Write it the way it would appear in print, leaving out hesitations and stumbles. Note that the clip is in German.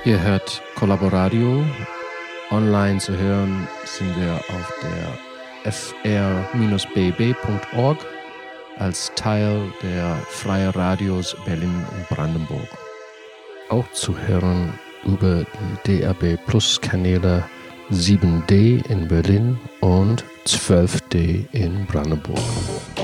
Ihr hört Collaboradio. Online zu hören sind wir auf der fr-bb.org als Teil der Freie Radios Berlin und Brandenburg. Auch zu hören über die DAB Plus Kanäle 7D in Berlin und 12D in Brandenburg.